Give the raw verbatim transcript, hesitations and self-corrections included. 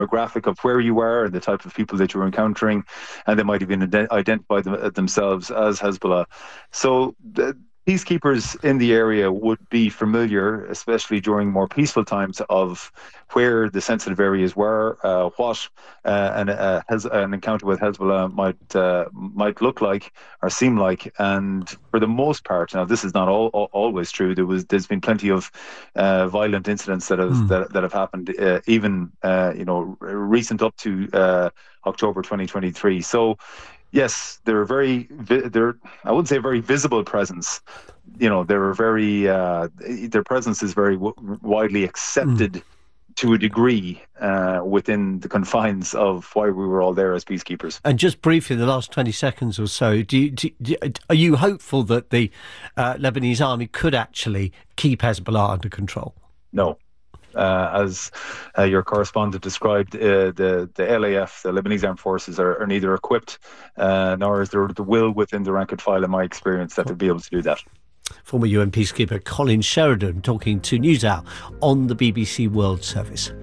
demographic of where you are and the type of people that you were encountering, and they might even ident- identify them, themselves as Hezbollah. So the peacekeepers in the area would be familiar, especially during more peaceful times, of where the sensitive areas were, uh, what uh, an, uh, has, an encounter with Hezbollah might uh, might look like or seem like. And for the most part, now this is not all, all, always true. There was there's been plenty of uh, violent incidents that have Mm. that, that have happened, uh, even uh, you know recent up to uh, October twenty twenty-three. So. Yes, they're very, they're, I wouldn't say a very visible presence. You know, they're very, uh, their presence is very w- widely accepted Mm. to a degree uh, within the confines of why we were all there as peacekeepers. And just briefly, the last twenty seconds or so, do you, do, do, are you hopeful that the uh, Lebanese army could actually keep Hezbollah under control? No. Uh, as uh, your correspondent described, uh, the, the L A F, the Lebanese Armed Forces, are, are neither equipped uh, nor is there the will within the rank and file, in my experience, that they'll be able to do that. Former U N peacekeeper Colin Sheridan talking to NewsHour on the B B C World Service.